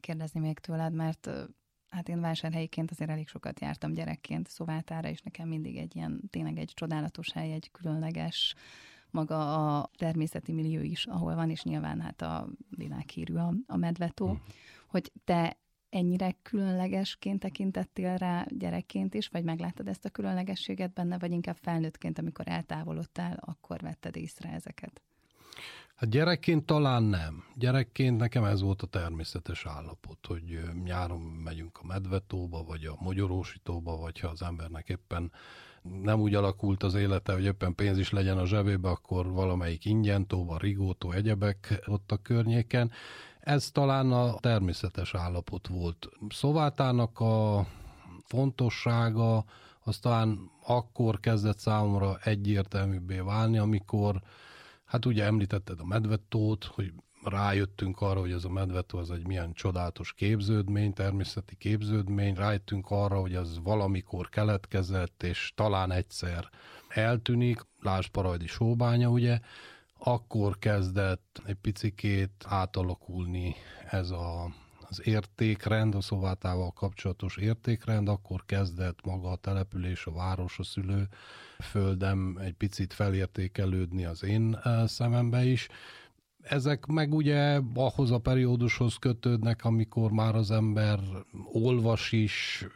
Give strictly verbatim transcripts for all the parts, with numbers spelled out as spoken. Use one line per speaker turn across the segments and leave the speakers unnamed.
megkérdezni még tőled, mert hát én vásárhelyiként azért elég sokat jártam gyerekként Szovátára, és nekem mindig egy ilyen, tényleg egy csodálatos hely, egy különleges maga a természeti millió is, ahol van, és nyilván hát a világhírű a, a Medvetó, uh-huh. hogy te ennyire különlegesként tekintettél rá gyerekként is, vagy megláttad ezt a különlegességet benne, vagy inkább felnőttként, amikor eltávolodtál, akkor vetted észre ezeket?
Hát gyerekként talán nem. Gyerekként nekem ez volt a természetes állapot, hogy nyáron megyünk a Medvetóba, vagy a Mogyorósítóba, vagy ha az embernek éppen nem úgy alakult az élete, hogy éppen pénz is legyen a zsebébe, akkor valamelyik Ingyentóba, Rigótó, egyebek ott a környéken. Ez talán a természetes állapot volt. Szovátának a fontossága az talán akkor kezdett számomra egyértelműbbé válni, amikor, hát ugye említetted a Medvetót, hogy rájöttünk arra, hogy ez a Medvetó az egy milyen csodálatos képződmény, természeti képződmény, rájöttünk arra, hogy az valamikor keletkezett, és talán egyszer eltűnik, lásd Parajdi Sóbánya, ugye, akkor kezdett egy picikét átalakulni ez a, az értékrend, a Szovátával kapcsolatos értékrend, akkor kezdett maga a település, a város, a szülőföldem egy picit felértékelődni az én szemembe is. Ezek meg ugye ahhoz a periódushoz kötődnek, amikor már az ember olvas is,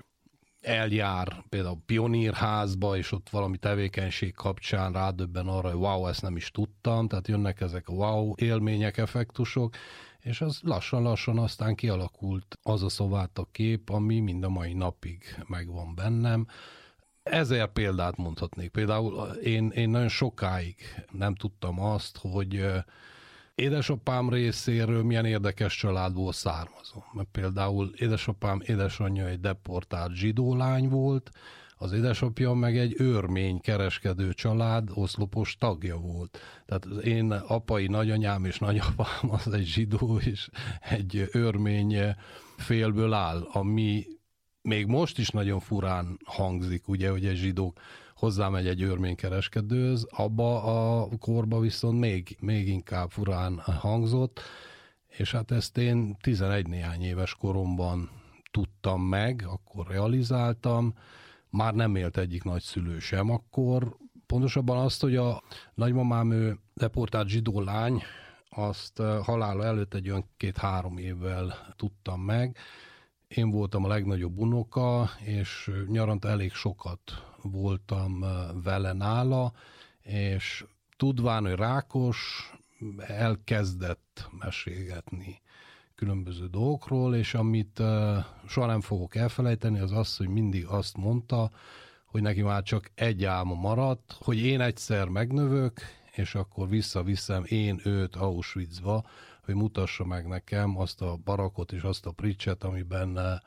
eljár például pionírházba, és ott valami tevékenység kapcsán rádöbben arra, hogy wow, ezt nem is tudtam, tehát jönnek ezek a wow élmények, effektusok, és az lassan-lassan aztán kialakult az a Szováta kép, ami mind a mai napig megvan bennem. Ezer példát mondhatnék. Például én, én nagyon sokáig nem tudtam azt, hogy édesapám részéről milyen érdekes családból származom. Mert például édesapám édesanyja egy deportált zsidó lány volt, az édesapja meg egy őrmény kereskedő család oszlopos tagja volt. Tehát az én apai nagyanyám és nagyapám az egy zsidó és egy őrmény félből áll, ami még most is nagyon furán hangzik, ugye, hogy egy zsidó hozzámegy egy őrménykereskedőhöz, abba a korba viszont még, még inkább furán hangzott, és hát ezt én tizenegy néhány éves koromban tudtam meg, akkor realizáltam, már nem élt egyik nagyszülő sem akkor. Pontosabban azt, hogy a nagymamám ő deportált zsidó lány, azt halála előtt egy olyan két-három évvel tudtam meg. Én voltam a legnagyobb unoka, és nyaranta elég sokat voltam vele nála, és tudván, hogy rákos, elkezdett mesélgetni különböző dolgokról, és amit soha nem fogok elfelejteni, az az, hogy mindig azt mondta, hogy neki már csak egy álma maradt, hogy én egyszer megnövök, és akkor visszaviszem én őt Auschwitzba, hogy mutassa meg nekem azt a barakot és azt a pricset, amiben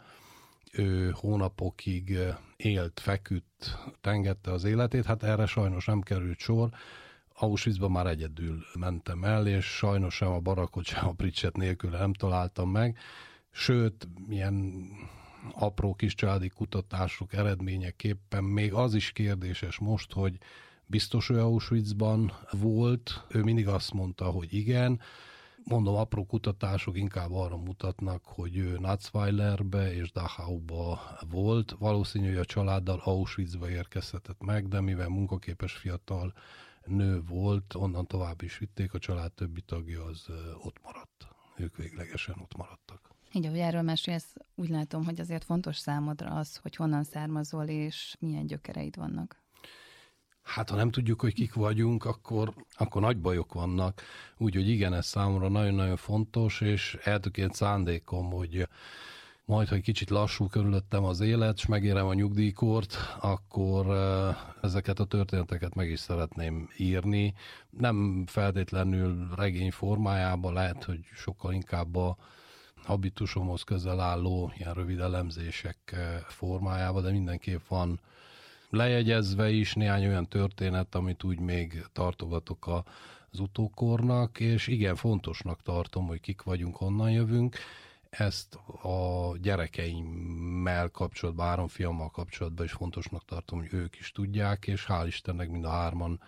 ő hónapokig élt, feküdt, tengette az életét. Hát erre sajnos nem került sor. Auschwitzba már egyedül mentem el, és sajnos sem a barakot, sem a pricset nélkül nem találtam meg. Sőt, ilyen apró kis családi kutatások eredményeképpen még az is kérdéses most, hogy biztos ő Auschwitzban volt. Ő mindig azt mondta, hogy igen. Mondom, apró kutatások inkább arra mutatnak, hogy ő Natzweilerbe és Dachauba volt. Valószínű, hogy a családdal Auschwitzba érkezhetett meg, de mivel munkaképes fiatal nő volt, onnan tovább is vitték, a család többi tagja az ott maradt. Ők véglegesen ott maradtak.
Így, ahogy erről mesélsz, úgy látom, hogy azért fontos számodra az, hogy honnan származol, és milyen gyökereid vannak.
Hát, ha nem tudjuk, hogy kik vagyunk, akkor, akkor nagy bajok vannak. Úgyhogy igen, ez számomra nagyon-nagyon fontos, és eltökélt szándékom, hogy majd, ha egy kicsit lassú körülöttem az élet, és megérem a nyugdíjkort, akkor ezeket a történeteket meg is szeretném írni. Nem feltétlenül regény formájában, lehet, hogy sokkal inkább a habitusomhoz közel álló ilyen rövid elemzések formájában, de mindenképp van lejegyezve is néhány olyan történet, amit úgy még tartogatok az utókornak, és igen, fontosnak tartom, hogy kik vagyunk, honnan jövünk. Ezt a gyerekeimmel kapcsolatban, három fiammal kapcsolatban is fontosnak tartom, hogy ők is tudják, és hál' Istennek mind a hárman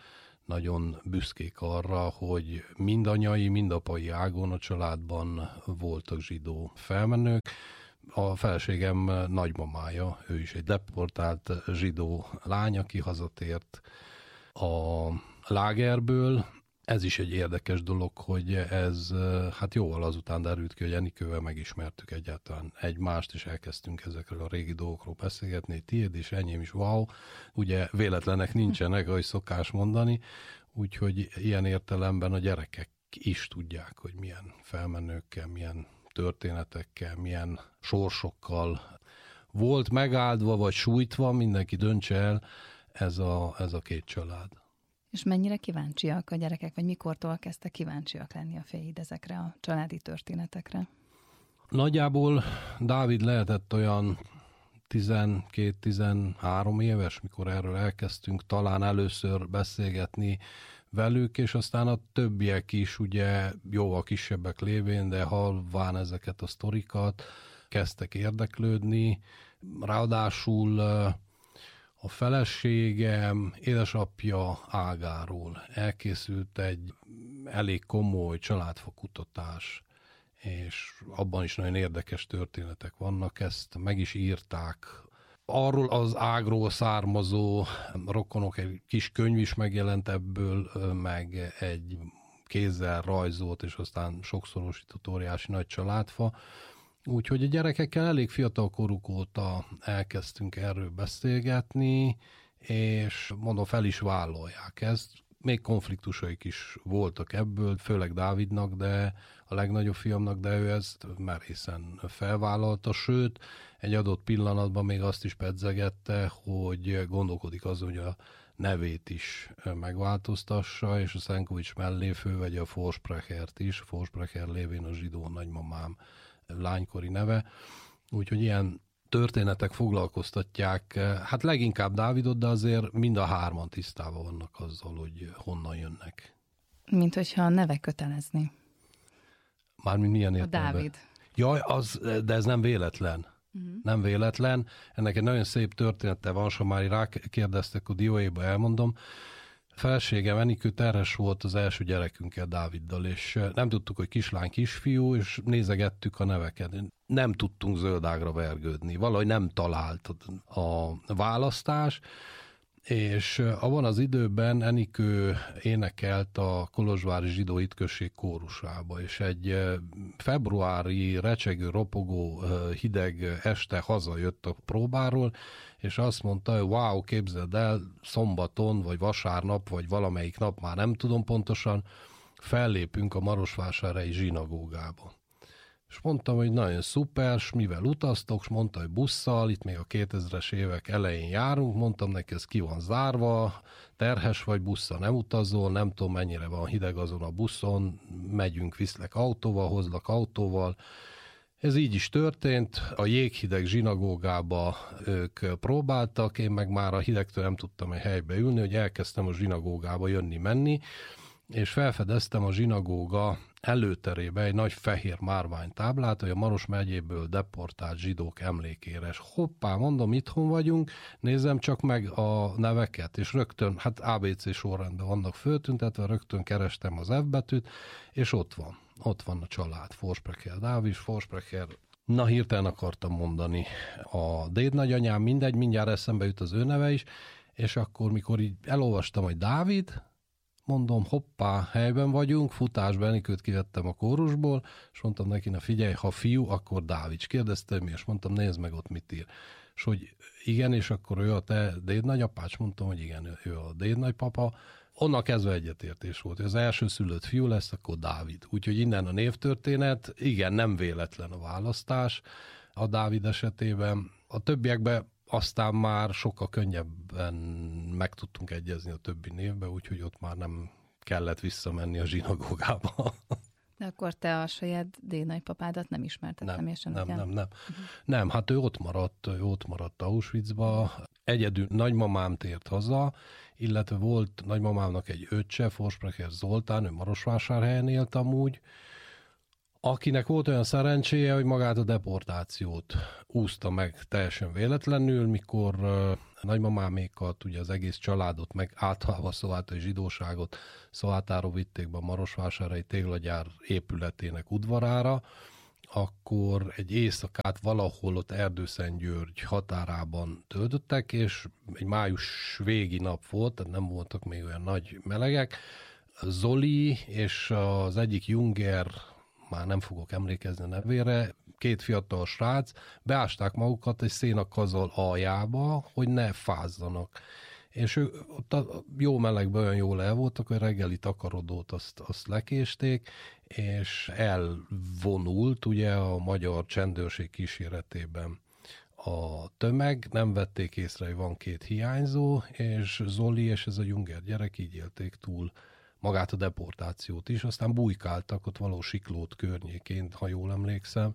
nagyon büszkék arra, hogy mind anyai, mind apai ágon a családban voltak zsidó felmenők. A feleségem nagymamája, ő is egy deportált zsidó lány, aki hazatért a lágerből. Ez is egy érdekes dolog, hogy ez hát jóval azután derült ki, hogy Enikővel megismertük egyáltalán egymást, és elkezdtünk ezekről a régi dolgokról beszélgetni, tiéd és enyém is, wow, ugye véletlenek nincsenek, ahogy szokás mondani, úgyhogy ilyen értelemben a gyerekek is tudják, hogy milyen felmenőkkel, milyen történetekkel, milyen sorsokkal volt megáldva, vagy sújtva, mindenki döntse el, ez a, ez a két család.
És mennyire kíváncsiak a gyerekek, vagy mikortól kezdtek kíváncsiak lenni a férjid ezekre a családi történetekre?
Nagyjából Dávid lehetett olyan tizenkét-tizenhárom éves, mikor erről elkezdtünk talán először beszélgetni velük, és aztán a többiek is ugye jóval kisebbek lévén, de halván ezeket a sztorikat kezdtek érdeklődni. Ráadásul a feleségem édesapja ágáról elkészült egy elég komoly családfakutatás, és abban is nagyon érdekes történetek vannak, ezt meg is írták. Arról az ágról származó rokonok, egy kis könyv is megjelent ebből, meg egy kézzel rajzolt, és aztán sokszorosított óriási nagy családfa. Úgyhogy a gyerekekkel elég fiatal koruk óta elkezdtünk erről beszélgetni, és mondom, fel is vállalják ezt. Még konfliktusaik is voltak ebből, főleg Dávidnak, de a legnagyobb fiamnak, de ő ezt merészen felvállalta, sőt, egy adott pillanatban még azt is pedzegette, hogy gondolkodik azon, hogy a nevét is megváltoztassa, és a Szenkovics mellé fölvegye a Forsprechert is, Forsprecher lévén a zsidó nagymamám lánykori neve. Úgyhogy ilyen történetek foglalkoztatják, hát leginkább Dávidot, de azért mind a hárman tisztában vannak azzal, hogy honnan jönnek.
Mint hogyha a neve kötelezni.
Mármint milyen értelemben?
A Dávid.
Jaj, az, de ez nem véletlen. Uh-huh. Nem véletlen. Ennek egy nagyon szép története van, ha már rákérdeztek a dióéba, elmondom. Feleségem Enikő terhes volt az első gyerekünkkel, Dáviddal, és nem tudtuk, hogy kislány, kisfiú, és nézegettük a neveket. Nem tudtunk zöldágra vergődni, valahogy nem talált a választás, és abban az időben Enikő énekelt a kolozsvári zsidó hitközség kórusába, és egy februári, recsegő, ropogó, hideg este hazajött a próbáról, és azt mondta, hogy wow, képzeld el, szombaton, vagy vasárnap, vagy valamelyik nap, már nem tudom pontosan, fellépünk a Marosvásárhelyi zsinagógába. És mondtam, hogy nagyon szuper, s mivel utaztok, és mondta, hogy busszal, itt még a kétezres évek elején járunk, mondtam neki, ez ki van zárva, terhes vagy, busszal nem utazol, nem tudom mennyire van hideg azon a buszon, megyünk, viszlek autóval, hozlak autóval. Ez így is történt, a jéghideg zsinagógába ők próbáltak, én meg már a hidegtől nem tudtam egy helybe ülni, hogy elkezdtem a zsinagógába jönni-menni, és felfedeztem a zsinagóga előterébe egy nagy fehér márványtáblát, hogy a Maros megyéből deportált zsidók emlékére. És hoppá, mondom, itthon vagyunk, nézem csak meg a neveket, és rögtön, hát á bé cé sorrendben vannak föltüntetve, rögtön kerestem az F betűt, és ott van. Ott van a család, Forsprecher Dávid, Forsprecher, na hirtelen akartam mondani a déd nagyanyám, mindegy, mindjárt eszembe jut az ő neve is, és akkor, mikor így elolvastam, hogy Dávid, mondom, hoppá, helyben vagyunk, futásban Enikőt kivettem a kórusból, és mondtam neki, na figyelj, ha fiú, akkor Dávid. És kérdezte mi, és mondtam, nézd meg ott mit ír. És hogy igen, és akkor ő a te dédnagyapád, és mondtam, hogy igen, ő a dédnagypapa. Onnan kezdve egyetértés volt, hogy az első szülött fiú lesz, akkor Dávid. Úgyhogy innen a névtörténet, igen, nem véletlen a választás a Dávid esetében. A többiekben aztán már sokkal könnyebben meg tudtunk egyezni a többi névbe, úgyhogy ott már nem kellett visszamenni a zsinagógába.
De akkor te a saját dédnagypapádat nem ismerted
nem,
személyesen?
Nem,
ugyan?
nem, nem.
Uh-huh.
Nem, hát ő ott maradt, ő ott maradt Auschwitzba. Egyedül nagymamám tért haza, illetve volt nagymamámnak egy öccse, Forsprecher Zoltán, ő Marosvásárhelyen élt amúgy. akinek volt olyan szerencséje, hogy magát a deportációt úszta meg teljesen véletlenül, mikor uh, nagymamámékat, ugye az egész családot, meg általában a szlovátai zsidóságot Szlovátáról vitték be a Marosvásárhelyi téglagyár épületének udvarára, akkor egy éjszakát valahol ott Erdőszentgyörgy határában töltöttek, és egy május végi nap volt, tehát nem voltak még olyan nagy melegek. Zoli és az egyik Junger, már nem fogok emlékezni a nevére, két fiatal srác, beásták magukat egy szénakazal aljába, hogy ne fázzanak. És ő ott a jó melegben olyan jól el voltak, hogy reggeli takarodót azt, azt lekésték, és elvonult ugye a magyar csendőrség kíséretében a tömeg, nem vették észre, hogy van két hiányzó, és Zoli és ez a Junger gyerek így élték túl magát a deportációt is, aztán bujkáltak ott való Siklót környékén, ha jól emlékszem,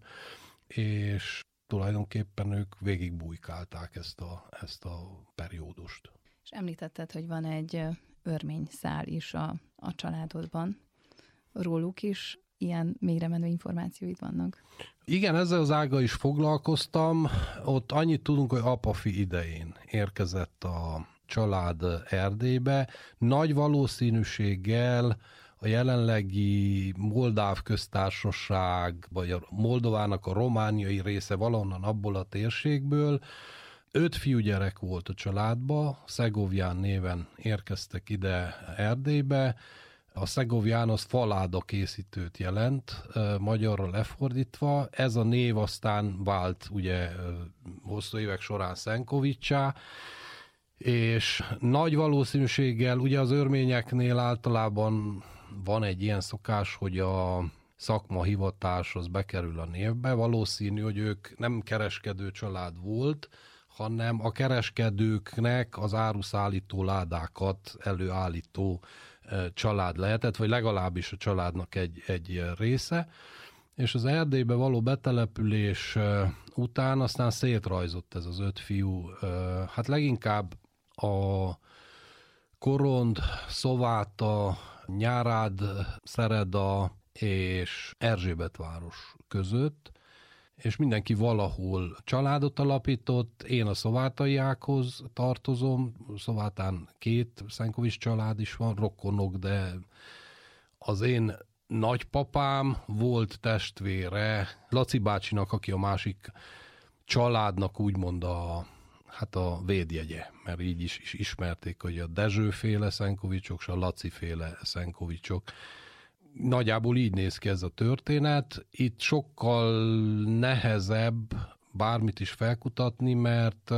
és tulajdonképpen ők végig bujkálták ezt a, ezt a periódust.
És említetted, hogy van egy örmény szál is a, a családodban. Róluk is ilyen mélyre menő információid vannak?
Igen, ezzel az ággal is foglalkoztam. Ott annyit tudunk, hogy apafi idején érkezett a család Erdélybe. Nagy valószínűséggel a jelenlegi Moldáv köztársaság, vagy a Moldovának a romániai része valahonnan abból a térségből. Öt fiúgyerek volt a családba, Szegovján néven érkeztek ide Erdélybe. A Szegovján az faláda készítőt jelent, magyarra lefordítva. Ez a név aztán vált ugye hosszú évek során Szenkovicsá, és nagy valószínűséggel ugye az örményeknél általában van egy ilyen szokás, hogy a szakmahivatás az bekerül a névbe. Valószínű, hogy ők nem kereskedő család volt, hanem a kereskedőknek az áruszállító ládákat előállító család lehetett, vagy legalábbis a családnak egy, egy része. És az Erdélybe való betelepülés után aztán szétrajzott ez az öt fiú. Hát leginkább a Korond, Szováta, Nyárád, Szereda és Erzsébetváros között, és mindenki valahol családot alapított. Én a szovátaiákhoz tartozom, Szovátán két Szenkovics család is van, rokonok, de az én nagypapám volt testvére Laci bácsinak, aki a másik családnak úgymond a, hát a védjegye, mert így is, is ismerték, hogy a Dezső-féle Szenkovicsok és a Laci-féle Szenkovicsok. Nagyjából így néz ki ez a történet. Itt sokkal nehezebb bármit is felkutatni, mert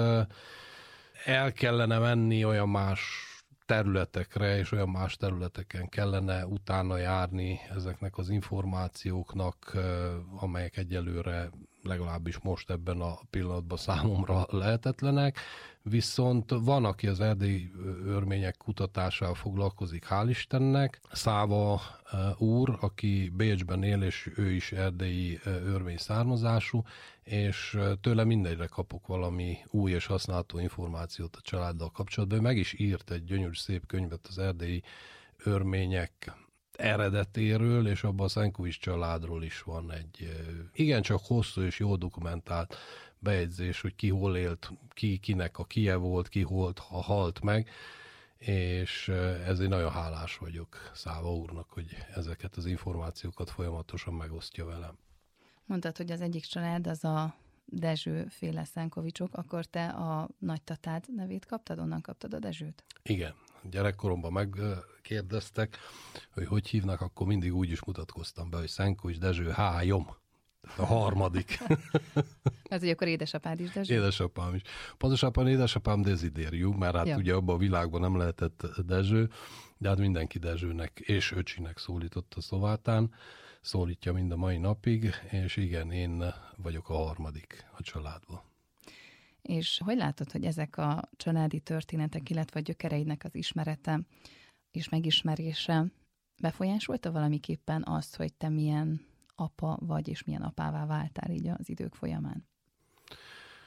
el kellene menni olyan más területekre, és olyan más területeken kellene utána járni ezeknek az információknak, amelyek egyelőre legalábbis most ebben a pillanatban számomra lehetetlenek. Viszont van, aki az erdélyi örmények kutatásával foglalkozik, hál' Istennek. Száva úr, aki Bécsben él, és ő is erdélyi örmény származású, és tőle mindegyre kapok valami új és használható információt a családdal kapcsolatban. Ő meg is írt egy gyönyörű szép könyvet az erdélyi örmények eredetéről, és abban a Szenkovics családról is van egy igencsak hosszú és jól dokumentált bejegyzés, hogy ki hol élt, ki kinek a kie volt, ki hol ha halt meg, és ezért nagyon hálás vagyok Száva úrnak, hogy ezeket az információkat folyamatosan megosztja velem.
Mondtad, hogy az egyik család az a Dezső-féle Szenkovicsok, akkor te a nagytatád nevét kaptad? Onnan kaptad a Dezsőt? Igen.
Gyerekkoromban megkérdeztek, hogy hogy hívnak, akkor mindig úgy is mutatkoztam be, hogy Szenkovics Dezső Hájom. A harmadik.
Ez, hogy akkor édesapád is Dezső?
Édesapám is. Pontosabban édesapám Desidérium, mert hát ja. ugye abban a világban nem lehetett Dezső, de hát mindenki Dezsőnek és öcsinek szólította Szlovátán, szólítja mind a mai napig, és igen, én vagyok a harmadik a családban.
És hogy látod, hogy ezek a családi történetek, illetve a gyökereidnek az ismerete és megismerése befolyásolta valamiképpen azt, hogy te milyen apa vagy, és milyen apává váltál így az idők folyamán?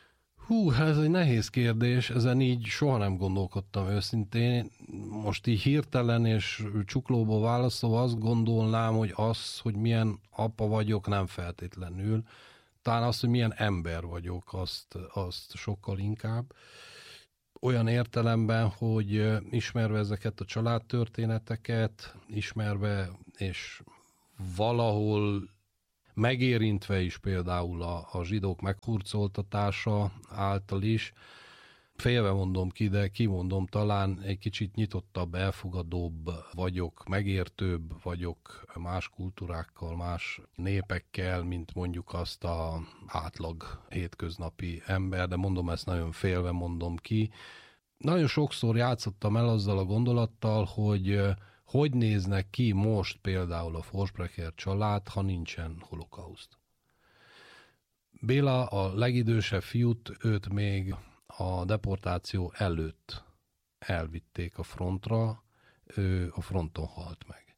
Hú, ez egy nehéz kérdés, ezen így soha nem gondolkodtam őszintén. Most így hirtelen és csuklóból válaszolva azt gondolnám, hogy az, hogy milyen apa vagyok, nem feltétlenül. Talán az, hogy milyen ember vagyok, azt, azt sokkal inkább. Olyan értelemben, hogy ismerve ezeket a családtörténeteket, ismerve és valahol megérintve is például a, a zsidók meghurcoltatása által is, félve mondom ki, de kimondom, talán egy kicsit nyitottabb, elfogadóbb vagyok, megértőbb vagyok más kultúrákkal, más népekkel, mint mondjuk azt a átlag hétköznapi ember, de mondom, ezt nagyon félve mondom ki. Nagyon sokszor játszottam el azzal a gondolattal, hogy hogy néznek ki most például a Forsprecher család, ha nincsen holokauszt. Béla, a legidősebb fiút, őt még a deportáció előtt elvitték a frontra, ő a fronton halt meg.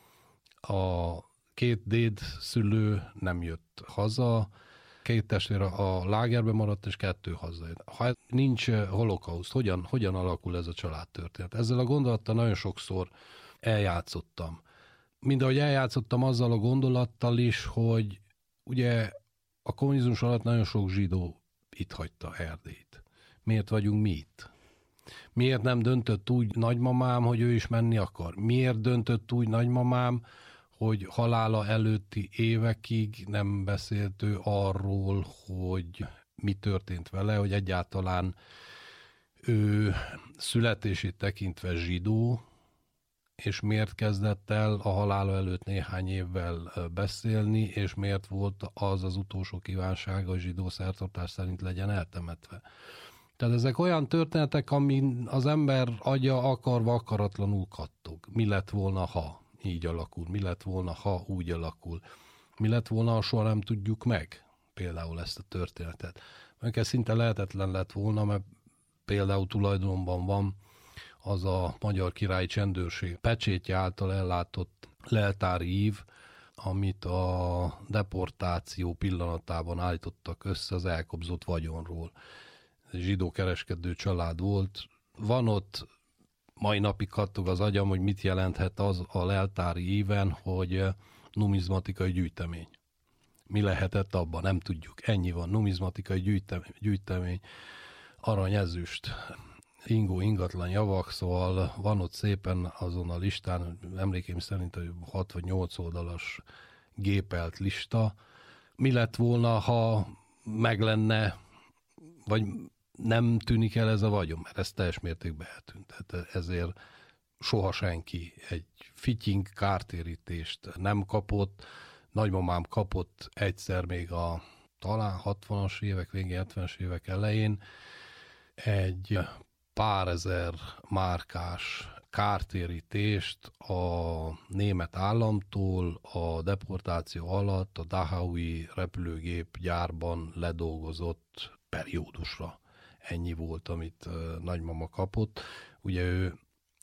A két déd szülő nem jött haza, két testvér a lágerben maradt, és kettő hazajött. Ha nincs holokauszt, hogyan, hogyan alakul ez a családtörténet? Ezzel a gondolattal nagyon sokszor eljátszottam. Mind ahogy eljátszottam azzal a gondolattal is, hogy ugye a kommunizmus alatt nagyon sok zsidó itt hagyta Erdélyt. Miért vagyunk mi itt? Miért nem döntött úgy nagymamám, hogy ő is menni akar? Miért döntött úgy nagymamám, hogy halála előtti évekig nem beszélt ő arról, hogy mi történt vele, hogy egyáltalán ő születését tekintve zsidó, és miért kezdett el a halála előtt néhány évvel beszélni, és miért volt az az utolsó kívánsága, hogy zsidó szertartás szerint legyen eltemetve. Tehát ezek olyan történetek, amin az ember agya akarva akaratlanul kattog. Mi lett volna, ha így alakul? Mi lett volna, ha úgy alakul? Mi lett volna, ha soha nem tudjuk meg például ezt a történetet? Mert ez szinte lehetetlen lett volna, mert például tulajdonban van az a Magyar Királyi Csendőrség pecsétje által ellátott leltári ív, amit a deportáció pillanatában állítottak össze az elkobzott vagyonról. Ez egy zsidó kereskedő család volt. Van ott, mai napig kattog az agyam, hogy mit jelenthet az a leltári íven, hogy numizmatikai gyűjtemény. Mi lehetett abban? Nem tudjuk. Ennyi van. Numizmatikai gyűjtemény, gyűjtemény arany, ezüst, ingó, ingatlan javak, szóval van ott szépen azon a listán, emlékeim szerint hat vagy nyolc oldalas gépelt lista. Mi lett volna, ha meg lenne, vagy nem tűnik el ez a vagyon, mert ez teljes mértékben eltűnt. Tehát ezért soha senki egy fityink kártérítést nem kapott. Nagymamám kapott egyszer még a talán hatvanas évek végén, hetvenes évek elején egy pár ezer márkás kártérítést a német államtól a deportáció alatt a Dahaui repülőgép gyárban ledolgozott periódusra. Ennyi volt, amit nagymama kapott. Ugye ő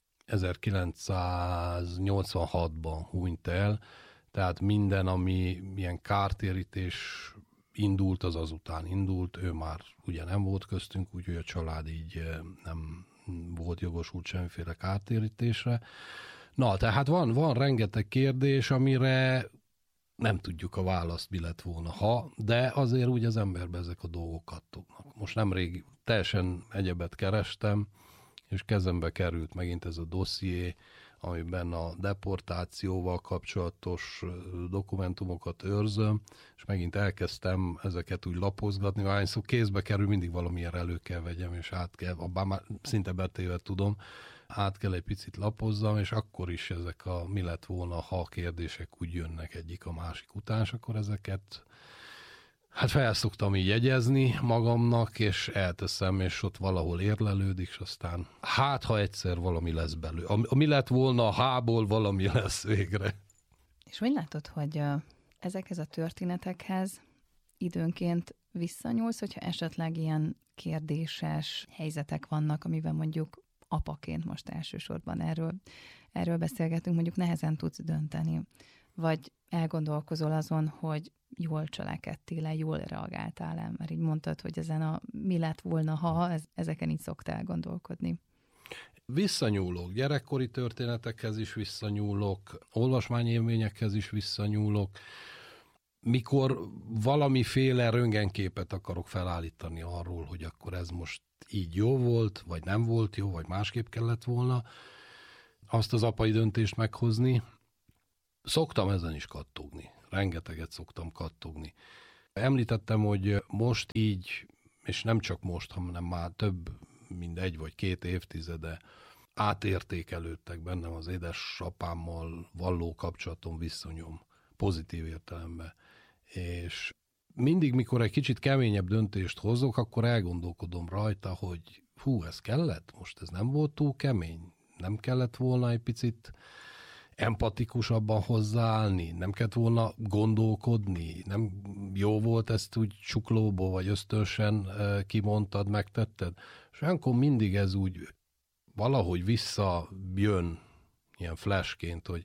ezerkilencszáznyolcvanhatban hunyt el, tehát minden, ami milyen kártérítés indult, az azután indult. Ő már ugye nem volt köztünk, úgyhogy a család így nem volt jogosult semmiféle kártérítésre. Na, tehát van, van rengeteg kérdés, amire nem tudjuk a választ, mi lett volna, ha, de azért úgy az emberben ezek a dolgok kattognak. Most nemrég teljesen egyebet kerestem, és kezembe került megint ez a dosszié, amiben a deportációval kapcsolatos dokumentumokat őrzöm, és megint elkezdtem ezeket úgy lapozgatni, mert hányszor kézbe kerül, mindig valamilyen elő kell vegyem, és át kell, bár már szinte betéve tudom, át kell egy picit lapozzam, és akkor is ezek a mi lett volna, ha kérdések úgy jönnek egyik a másik után, és akkor ezeket hát felszoktam így jegyezni magamnak, és elteszem, és ott valahol érlelődik, és aztán hát, ha egyszer valami lesz belőle. Ami lett volna a hából, valami lesz végre.
És hogy látod, hogy ezekhez a történetekhez időnként visszanyúlsz, hogyha esetleg ilyen kérdéses helyzetek vannak, amiben mondjuk apaként most elsősorban erről, erről beszélgetünk, mondjuk nehezen tudsz dönteni, vagy elgondolkozol azon, hogy jól cselekedtél le, jól reagáltál le, mert így mondtad, hogy ezen a mi lett volna, ha ez, ezeken így szoktál gondolkodni.
Visszanyúlok, gyerekkori történetekhez is visszanyúlok, olvasmányélményekhez is visszanyúlok. Mikor valamiféle röntgenképet akarok felállítani arról, hogy akkor ez most így jó volt, vagy nem volt jó, vagy másképp kellett volna azt az apai döntést meghozni, szoktam ezen is kattogni. Rengeteget szoktam kattogni. Említettem, hogy most így, és nem csak most, hanem már több, mint egy vagy két évtizede átértékelődtek bennem az édesapámmal való kapcsolatom, viszonyom, pozitív értelemben. És mindig, mikor egy kicsit keményebb döntést hozok, akkor elgondolkodom rajta, hogy hú, ez kellett? Most ez nem volt túl kemény? Nem kellett volna egy picit empatikusabban hozzáállni? Nem kellett volna gondolkodni? Nem jó volt ezt úgy csuklóból, vagy ösztönsen kimondtad, megtetted? És olyankor mindig ez úgy valahogy visszajön ilyen flashként, hogy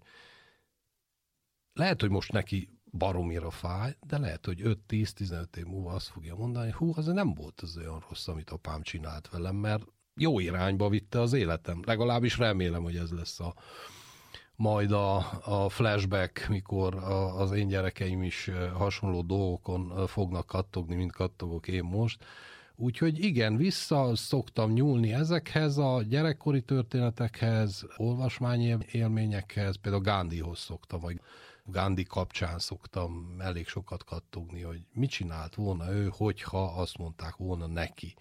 lehet, hogy most neki baromira fáj, de lehet, hogy öt-tíz-tizenöt év múlva azt fogja mondani, hogy hú, az nem volt az olyan rossz, amit apám csinált velem, mert jó irányba vitte az életem. Legalábbis remélem, hogy ez lesz a majd a, a flashback, mikor a, az én gyerekeim is hasonló dolgokon fognak kattogni, mint kattogok én most. Úgyhogy igen, vissza szoktam nyúlni ezekhez a gyerekkori történetekhez, olvasmányélményekhez, például Gandhihoz szoktam, vagy Gandhi kapcsán szoktam elég sokat kattogni, hogy mit csinált volna ő, hogyha azt mondták volna neki.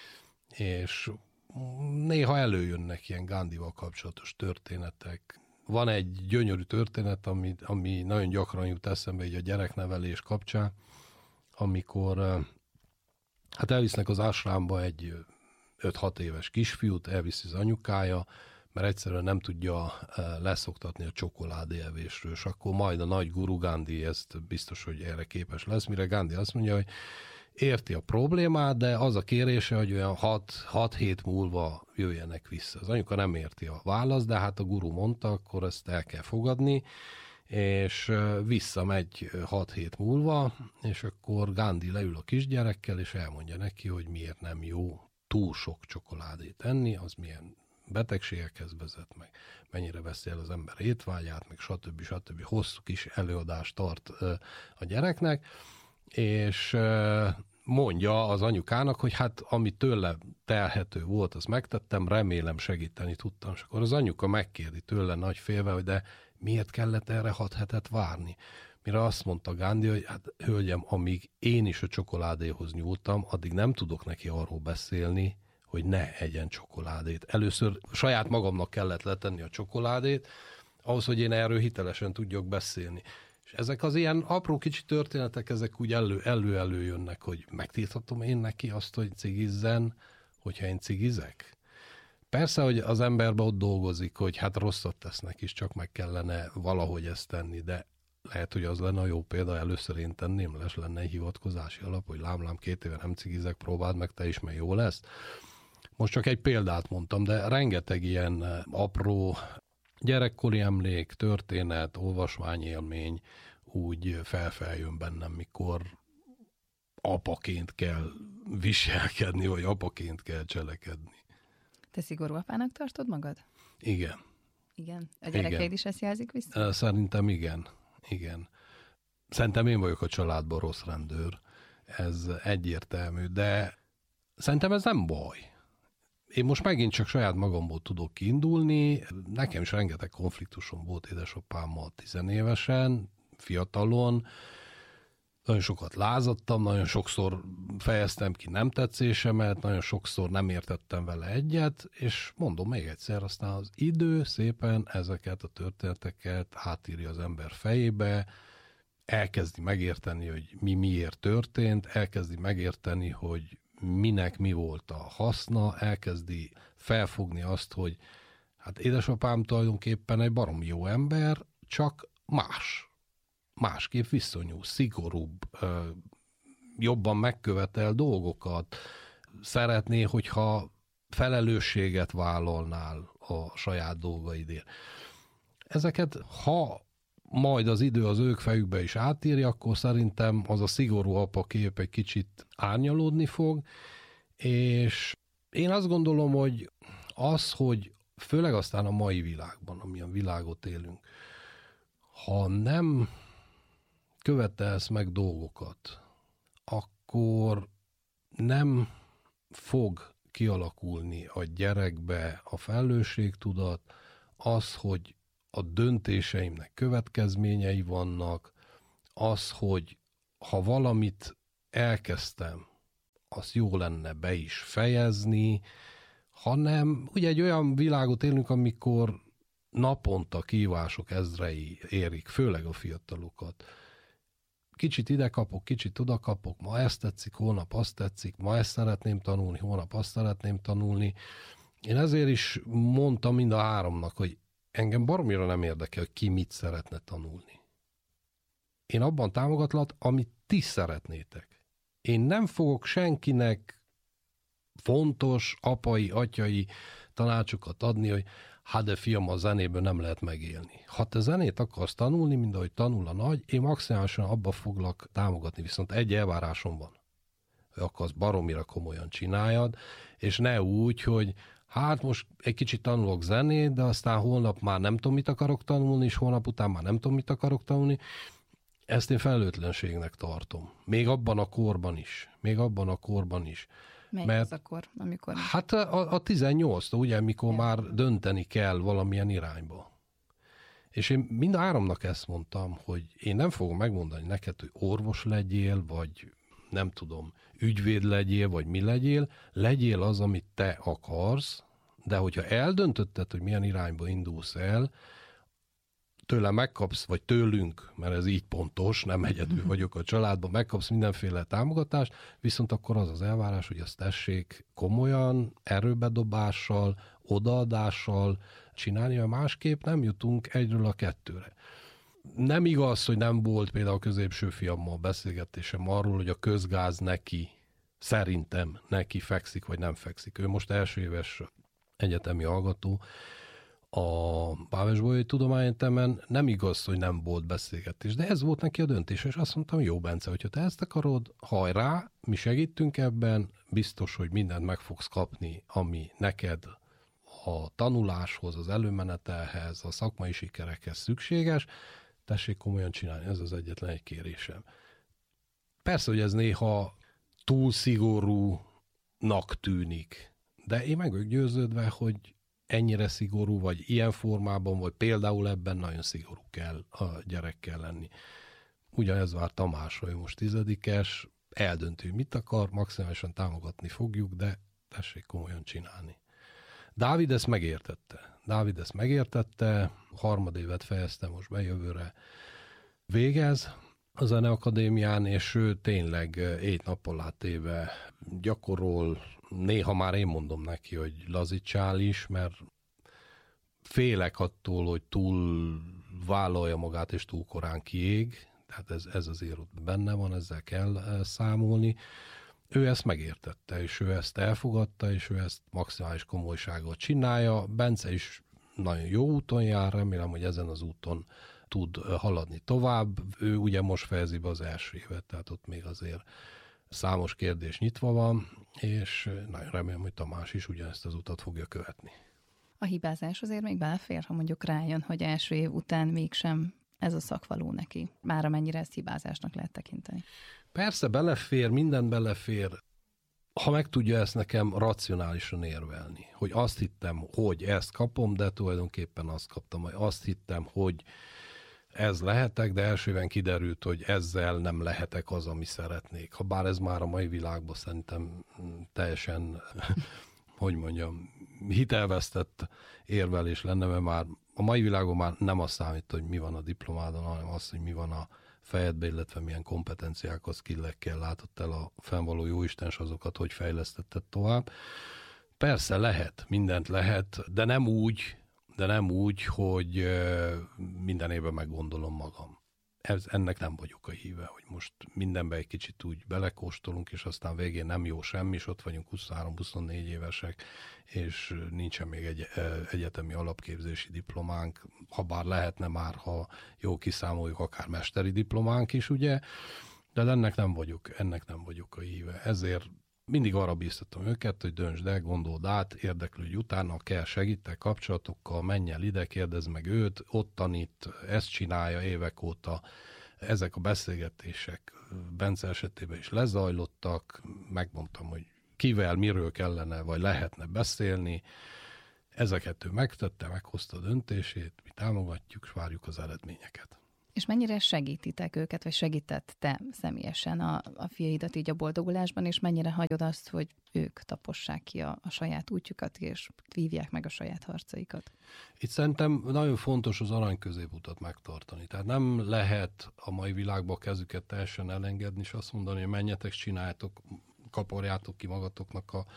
És néha előjönnek ilyen Gandhival kapcsolatos történetek. Van egy gyönyörű történet, ami, ami nagyon gyakran jut eszembe így a gyereknevelés kapcsán, amikor hát elvisznek az ásrámba egy öt-hat éves kisfiút, elviszi az anyukája, mert egyszerűen nem tudja leszoktatni a csokoládé evésről, és akkor majd a nagy guru Gandhi ezt biztos, hogy erre képes lesz, mire Gandhi azt mondja, hogy érti a problémát, de az a kérése, hogy olyan hat hét múlva jöjjenek vissza. Az anyuka nem érti a választ, de hát a guru mondta, akkor ezt el kell fogadni, és visszamegy hat hét múlva, és akkor Gandhi leül a kisgyerekkel, és elmondja neki, hogy miért nem jó túl sok csokoládét enni, az milyen betegségekhez vezet meg, mennyire veszi el az ember étvágyát, meg stb. stb. Hosszú kis előadást tart a gyereknek, és mondja az anyukának, hogy hát ami tőle telhető volt, azt megtettem, remélem segíteni tudtam. És akkor az anyuka megkérdi tőle nagy félve, hogy de miért kellett erre hat hetet várni? Mire azt mondta Gandhi, hogy hát hölgyem, amíg én is a csokoládéhoz nyúltam, addig nem tudok neki arról beszélni, hogy ne egyen csokoládét. Először saját magamnak kellett letenni a csokoládét, ahhoz, hogy én erről hitelesen tudjak beszélni. És ezek az ilyen apró kicsi történetek, ezek úgy elő, elő-elő jönnek, hogy megtilthatom én neki azt, hogy cigizzen, hogyha én cigizek. Persze, hogy az emberben ott dolgozik, hogy hát rosszat tesznek is, csak meg kellene valahogy ezt tenni, de lehet, hogy az lenne a jó példa, először én tenném, les lenne egy hivatkozási alap, hogy lám-lám két éve nem cigizek, próbáld meg te is, mert jó lesz. Most csak egy példát mondtam, de rengeteg ilyen apró gyerekkori emlék, történet, olvasmányélmény úgy felfeljön bennem, mikor apaként kell viselkedni, vagy apaként kell cselekedni.
Te szigorú apának tartod magad?
Igen.
Igen? A gyerekeid is ezt jelzik vissza?
Szerintem igen. Igen. Szerintem én vagyok a családban rossz rendőr. Ez egyértelmű, de szerintem ez nem baj. Én most megint csak saját magamból tudok kiindulni. Nekem is rengeteg konfliktusom volt édesapámmal tizenévesen, fiatalon. Nagyon sokat lázadtam, nagyon sokszor fejeztem ki nem tetszésemet, nagyon sokszor nem értettem vele egyet, és mondom még egyszer, aztán az idő szépen ezeket a történeteket átírja az ember fejébe, elkezdi megérteni, hogy mi miért történt, elkezdi megérteni, hogy minek mi volt a haszna, elkezdi felfogni azt, hogy hát édesapám tulajdonképpen egy barom jó ember, csak más. Másképp viszonyú, szigorúbb, jobban megkövetel dolgokat. Szeretné, hogyha felelősséget vállalnál a saját dolgaidért. Ezeket, ha majd az idő az ők fejükbe is átírja, akkor szerintem az a szigorú apa kép egy kicsit árnyalódni fog, és én azt gondolom, hogy az, hogy főleg aztán a mai világban, amilyen világot élünk, ha nem követelsz meg dolgokat, akkor nem fog kialakulni a gyerekbe a felelősségtudat, az, hogy a döntéseimnek következményei vannak, az, hogy ha valamit elkezdtem, az jó lenne be is fejezni, hanem ugye egy olyan világot élünk, amikor naponta kívások ezrei érik, főleg a fiatalokat. Kicsit ide kapok, kicsit oda kapok, ma ezt tetszik, holnap azt tetszik, ma ezt szeretném tanulni, holnap azt szeretném tanulni. Én ezért is mondtam mind a háromnak, hogy engem baromira nem érdekel, hogy ki mit szeretne tanulni. Én abban támogatlak, amit ti szeretnétek. Én nem fogok senkinek fontos apai, atyai tanácsokat adni, hogy hát de fiam, a zenéből nem lehet megélni. Ha te zenét akarsz tanulni, mint ahogy tanul a nagy, én maximálisan abba foglak támogatni, viszont egy elvárásom van. Hogy akarsz baromira komolyan csináljad, és ne úgy, hogy hát most egy kicsit tanulok zenét, de aztán holnap már nem tudom, mit akarok tanulni, és holnap után már nem tudom, mit akarok tanulni. Ezt én felelőtlenségnek tartom. Még abban a korban is. Még abban a korban is.
Melyik mert, az akkor, amikor...
Hát a, a tizennyolc, ugye, mikor ja. már dönteni kell valamilyen irányba. És én mind a háromnak ezt mondtam, hogy én nem fogom megmondani neked, hogy orvos legyél, vagy nem tudom, ügyvéd legyél, vagy mi legyél, legyél az, amit te akarsz, de hogyha eldöntötted, hogy milyen irányba indulsz el, tőle megkapsz, vagy tőlünk, mert ez így pontos, nem egyedül vagyok a családban, megkapsz mindenféle támogatást, viszont akkor az az elvárás, hogy azt tessék komolyan, erőbedobással, odaadással csinálni, mert másképp nem jutunk egyről a kettőre. Nem igaz, hogy nem volt például a középső fiammal beszélgetésem arról, hogy a közgáz neki, szerintem neki fekszik, vagy nem fekszik. Ő most első éves egyetemi hallgató, a Bávesbolyai Tudományegyetemen nem igaz, hogy nem volt beszélgetés, de ez volt neki a döntés, és azt mondtam, jó Bence, hogyha te ezt akarod, hajrá, mi segítünk ebben, biztos, hogy mindent meg fogsz kapni, ami neked a tanuláshoz, az előmenetelhez, a szakmai sikerekhez szükséges, tessék komolyan csinálni, ez az egyetlen egy kérésem. Persze, hogy ez néha túl szigorúnak tűnik, de én meg vagyok győződve, hogy ennyire szigorú, vagy ilyen formában, vagy például ebben nagyon szigorú kell a gyerekkel lenni. Ugyanez vár Tamásra, ő most tizedikes, eldöntő, mit akar, maximálisan támogatni fogjuk, de tessék komolyan csinálni. Dávid ezt megértette. Dávid ezt megértette, harmadévet fejezte most be, jövőre végez a Zeneakadémián, és ő tényleg ét nappal átéve gyakorol, néha már én mondom neki, hogy lazítsál is, mert félek attól, hogy túl vállalja magát, és túl korán kiég, tehát ez, ez azért ott benne van, ezzel kell számolni. Ő ezt megértette, és ő ezt elfogadta, és ő ezt maximális komolysággal csinálja. Bence is nagyon jó úton jár, remélem, hogy ezen az úton tud haladni tovább. Ő ugye most fejezi be az első évet, tehát ott még azért számos kérdés nyitva van, és nagyon remélem, hogy Tamás is ugyanezt az utat fogja követni.
A hibázás azért még belefér, ha mondjuk rájön, hogy első év után mégsem ez a szak való neki, már amennyire ezt hibázásnak lehet tekinteni.
Persze belefér, minden belefér, ha meg tudja ezt nekem racionálisan érvelni, hogy azt hittem, hogy ezt kapom, de tulajdonképpen azt kaptam, hogy azt hittem, hogy ez lehetek, de elsőben kiderült, hogy ezzel nem lehetek az, ami szeretnék. Ha bár ez már a mai világban szerintem teljesen, hogy mondjam, hitelvesztett érvelés lenne, mert már a mai világban már nem azt számít, hogy mi van a diplomádon, hanem az, hogy mi van a fejedbe, illetve milyen kompetenciákkal, skillekkel látott el a fennvaló jóisten, és azokat hogy fejlesztetted tovább. Persze lehet, mindent lehet, de nem úgy, de nem úgy, hogy minden évben meggondolom magam. Ez, ennek nem vagyok a híve, hogy most mindenbe egy kicsit úgy belekóstolunk, és aztán végén nem jó semmi, és ott vagyunk huszonhárom-huszonnégy évesek, és nincsen még egy egyetemi alapképzési diplománk, ha bár lehetne már, ha jó kiszámoljuk, akár mesteri diplománk is, ugye, de ennek nem vagyok, ennek nem vagyok a híve. Ezért mindig arra bíztatom őket, hogy döntsd el, gondold át, érdeklődj utána, kell segítek kapcsolatokkal, menj el ide, kérdezd meg őt, ott tanít, ezt csinálja évek óta. Ezek a beszélgetések Bence esetében is lezajlottak, megmondtam, hogy kivel, miről kellene, vagy lehetne beszélni. Ezeket ő megtette, meghozta a döntését, mi támogatjuk, és várjuk az eredményeket.
És mennyire segítitek őket, vagy segített te személyesen a, a fiaidat így a boldogulásban, és mennyire hagyod azt, hogy ők tapossák ki a, a saját útjukat, és vívják meg a saját harcaikat?
Itt szerintem nagyon fontos az arany középutat megtartani. Tehát nem lehet a mai világban a kezüket teljesen elengedni, és azt mondani, hogy menjetek, csináljátok, kaparjátok ki magatoknak a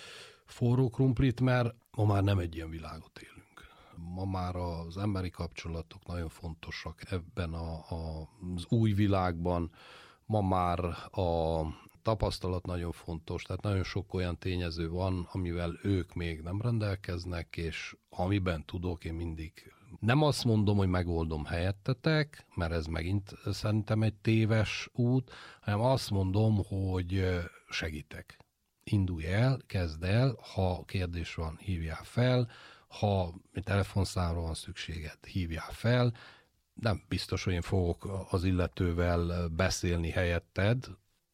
forró krumplit, mert ma már nem egy ilyen világot élünk. Ma már az emberi kapcsolatok nagyon fontosak ebben a, a, az új világban. Ma már a tapasztalat nagyon fontos, tehát nagyon sok olyan tényező van, amivel ők még nem rendelkeznek, és amiben tudok, én mindig nem azt mondom, hogy megoldom helyettetek, mert ez megint szerintem egy téves út, hanem azt mondom, hogy segítek. Indulj el, kezd el, ha kérdés van, hívjál fel, ha telefonszámra van szükséged, hívjál fel. Nem biztos, hogy én fogok az illetővel beszélni helyetted,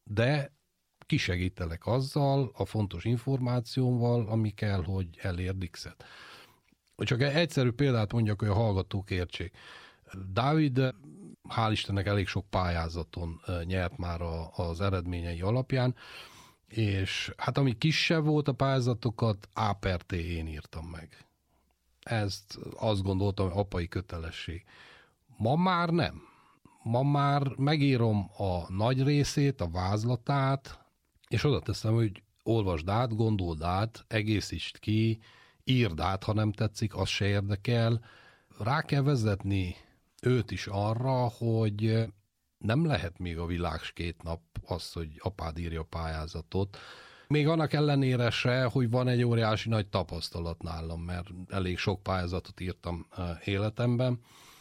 de kisegítelek azzal, a fontos információval, ami kell, hogy elérd X-et. Csak egy egyszerű példát mondjak, hogy a hallgatók értsék. Dávid, hál' Istennek elég sok pályázaton nyert már az eredményei alapján, és hát ami kisebb volt a pályázatokat, A per T én írtam meg. Ezt azt gondoltam, hogy apai kötelesség. Ma már nem. Ma már megírom a nagy részét, a vázlatát, és oda teszem, hogy olvasd át, gondold át, egészítsd ki, írd át, ha nem tetszik, az se érdekel. Rá kell vezetni őt is arra, hogy nem lehet még a világ két nap az, hogy apád írja a pályázatot. Még annak ellenére se, hogy van egy óriási nagy tapasztalat nálam, mert elég sok pályázatot írtam életemben,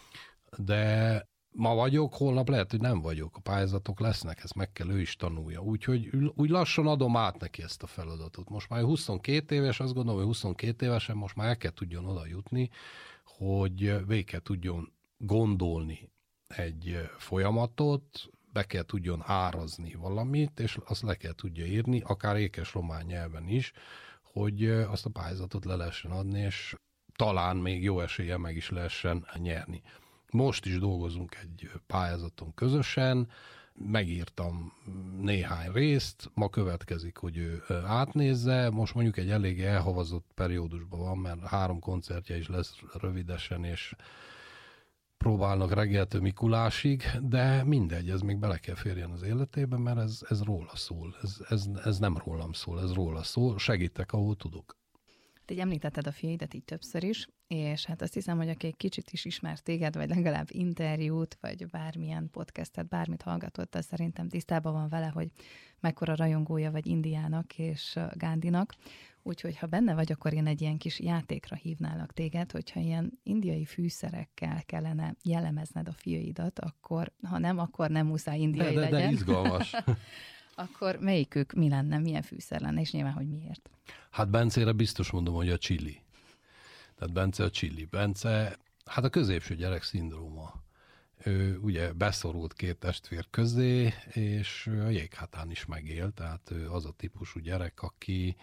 de ma vagyok, holnap lehet, hogy nem vagyok. A pályázatok lesznek, ezt meg kell ő is tanulja. Úgyhogy úgy lassan adom át neki ezt a feladatot. Most már huszonkét éves, azt gondolom, hogy huszonkét évesen most már el kell tudjon oda jutni, hogy végig kell tudjon gondolni egy folyamatot, be kell tudjon árazni valamit, és azt le kell tudja írni, akár ékes román nyelven is, hogy azt a pályázatot le lehessen adni, és talán még jó eséllyel meg is lehessen nyerni. Most is dolgozunk egy pályázaton közösen, megírtam néhány részt, ma következik, hogy ő átnézze, most mondjuk egy elég elhavazott periódusban van, mert három koncertje is lesz rövidesen, és próbálnak reggeltől Mikulásig, de mindegy, ez még bele kell férjen az életébe, mert ez, ez róla szól, ez, ez, ez nem rólam szól, ez róla szól, segítek, ahol tudok.
Te így említetted a fiaidat így többször is, és hát azt hiszem, hogy aki egy kicsit is ismer téged, vagy legalább interjút, vagy bármilyen podcastet, bármit hallgatott, az szerintem tisztában van vele, hogy mekkora rajongója vagy Indiának és Gándinak. Úgyhogy ha benne vagy, akkor én egy ilyen kis játékra hívnálak téged, hogyha ilyen indiai fűszerekkel kellene jellemezned a fiaidat, akkor ha nem, akkor nem muszáj indiai
de, de,
legyen.
De izgalmas.
Akkor melyikük mi lenne, milyen fűszer lenne, és nyilván, hogy miért?
Hát Bencére biztos mondom, hogy a chili. Tehát Bence a chili. Bence, hát a középső gyerek szindróma. Ő ugye beszorult két testvér közé, és a jéghátán is megél, tehát ő az a típusú gyerek, aki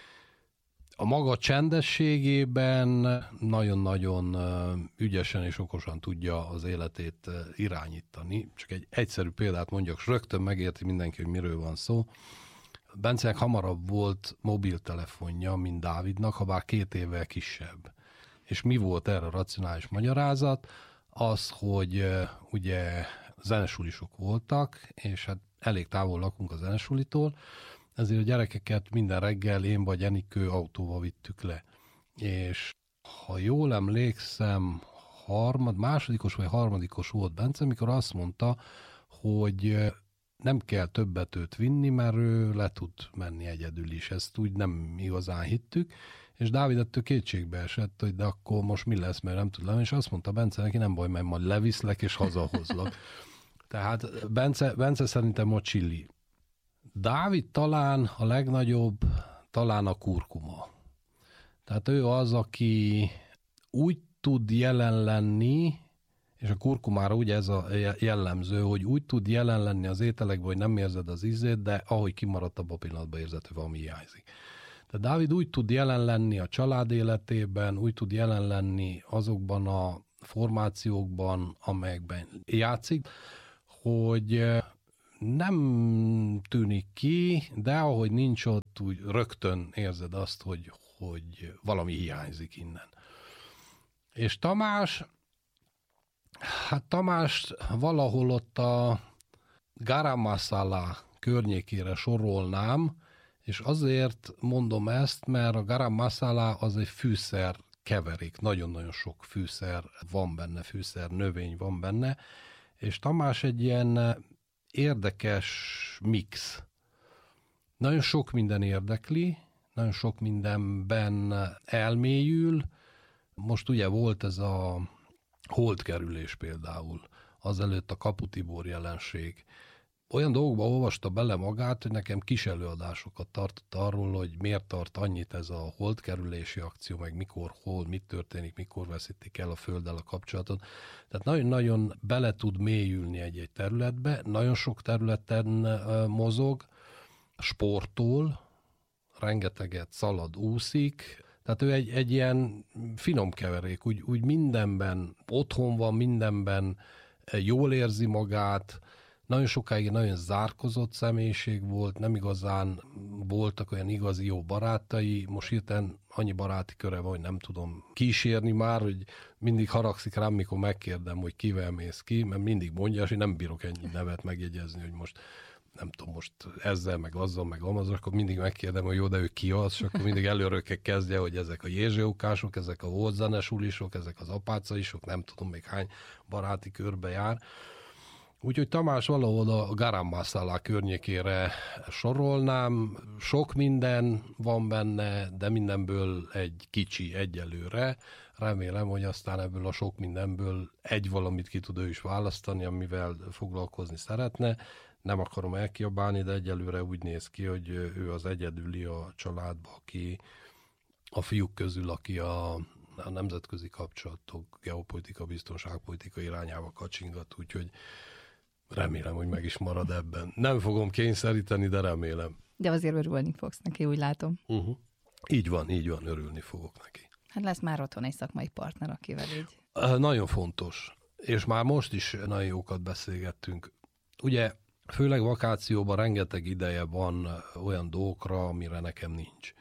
a maga csendességében nagyon-nagyon ügyesen és okosan tudja az életét irányítani. Csak egy egyszerű példát mondjak, és rögtön megérti mindenki, hogy miről van szó. Bencenek hamarabb volt mobiltelefonja, mint Dávidnak, ha bár két évvel kisebb. És mi volt erre a racionális magyarázat? Az, hogy ugye zenesulisok voltak, és hát elég távol lakunk a zenesulitól, ezért a gyerekeket minden reggel én vagy Enikő autóval vittük le. És ha jól emlékszem, harmad, másodikos vagy harmadikos volt Bence, mikor azt mondta, hogy nem kell többet őt vinni, mert ő le tud menni egyedül is. Ezt úgy nem igazán hittük, és Dávid ettől kétségbe esett, hogy de akkor most mi lesz, mert nem tud lenni, és azt mondta Bence neki, nem baj, mert majd leviszlek és hazahozlak. Tehát Bence, Bence szerintem a chili. Dávid talán a legnagyobb, talán a kurkuma. Tehát ő az, aki úgy tud jelen lenni, és a kurkumára ugye ez a jellemző, hogy úgy tud jelen lenni az ételekben, hogy nem érzed az ízét, de ahogy kimaradt abban a pillanatban érzed, hogy valami hiányzik. Tehát Dávid úgy tud jelen lenni a család életében, úgy tud jelen lenni azokban a formációkban, amelyekben játszik, hogy nem tűnik ki, de ahogy nincs ott, úgy rögtön érzed azt, hogy, hogy valami hiányzik innen. És Tamás, hát Tamás valahol ott a garam masala környékére sorolnám, és azért mondom ezt, mert a garam masala az egy fűszer keverék, nagyon-nagyon sok fűszer van benne, fűszer növény van benne, és Tamás egy ilyen érdekes mix. Nagyon sok minden érdekli, nagyon sok mindenben elmélyül. Most ugye volt ez a holdkerülés például, azelőtt a Kapu Tibor jelenség. Olyan dolgokba olvasta bele magát, hogy nekem kis előadásokat tartott arról, hogy miért tart annyit ez a holdkerülési akció, meg mikor, hol, mit történik, mikor veszítik el a Földdel a kapcsolatot. Tehát nagyon-nagyon bele tud mélyülni egy-egy területbe, nagyon sok területen mozog, sportol, rengeteget szalad, úszik, tehát ő egy, egy ilyen finom keverék, úgy, úgy mindenben otthon van, mindenben jól érzi magát, nagyon sokáig nagyon zárkozott személyiség volt, nem igazán voltak olyan igazi jó barátai, most hirtelen annyi baráti köre van, hogy nem tudom kísérni már, hogy mindig haragszik rám, mikor megkérdem, hogy kivel mész ki, mert mindig mondja, és én nem bírok ennyi nevet megjegyezni, hogy most nem tudom, most ezzel, meg azzal, meg amazon, akkor mindig megkérdem, hogy jó, de ő ki az, és akkor mindig előről kell kezdje, hogy ezek a jézsőukások, ezek a volt zenesulisok, ezek az apácaisok, nem tudom még hány baráti körbe jár. Úgyhogy Tamás valahol a garam masala környékére sorolnám, sok minden van benne, de mindenből egy kicsi egyelőre. Remélem, hogy aztán ebből a sok mindenből egy valamit ki tud ő is választani, amivel foglalkozni szeretne. Nem akarom elkiabálni, de egyelőre úgy néz ki, hogy ő az egyedüli a családban, aki a fiúk közül, aki a, a nemzetközi kapcsolatok, geopolitika, biztonságpolitika irányába kacsingat, úgyhogy remélem, hogy meg is marad ebben. Nem fogom kényszeríteni, de remélem.
De azért örülni fogsz neki, úgy látom.
Uh-huh. Így van, így van, örülni fogok neki.
Hát lesz már otthon egy szakmai partner, akivel így.
Uh, nagyon fontos. És már most is nagyon jókat beszélgettünk. Ugye, főleg vakációban rengeteg ideje van olyan dolgokra, amire nekem nincs.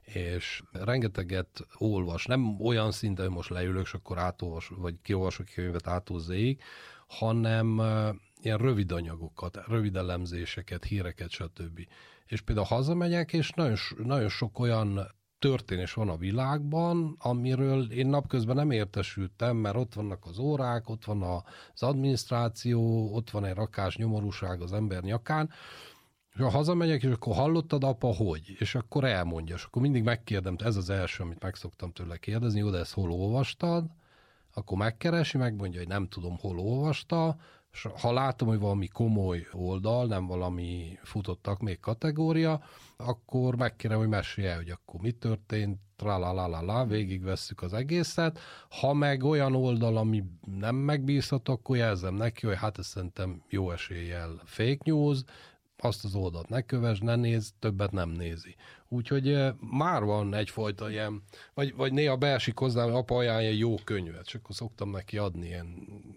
És rengeteget olvas. Nem olyan szinten, hogy most leülök, és akkor átolvas, vagy kiolvasok egy könyvet átolzéig, hanem ilyen rövid anyagokat, rövid elemzéseket, híreket, stb. És például hazamegyek, és nagyon, nagyon sok olyan történés van a világban, amiről én napközben nem értesültem, mert ott vannak az órák, ott van az adminisztráció, ott van egy rakás nyomorúság az ember nyakán, és ha hazamegyek, és akkor hallottad, apa, hogy? És akkor elmondja, és akkor mindig megkérdem, ez az első, amit meg szoktam tőle kérdezni, jó, de ezt hol olvastad? Akkor megkeresi, megmondja, hogy nem tudom, hol olvasta, és ha látom, hogy valami komoly oldal, nem valami futottak még kategória, akkor megkérem, hogy mesélj el, hogy akkor mi történt, tralalala, végigvesszük az egészet. Ha meg olyan oldal, ami nem megbízható, akkor jelzem neki, hogy hát ez szerintem jó eséllyel fake news, azt az oldalt ne kövess, ne nézz, többet nem nézi. Úgyhogy már van egyfajta ilyen, vagy, vagy néha beesik hozzám, hogy apa ajánlja jó könyvet, és akkor szoktam neki adni ilyen